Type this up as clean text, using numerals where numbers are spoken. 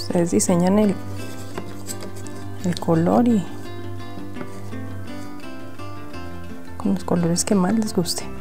Ustedes diseñan el color y con los colores que más les guste.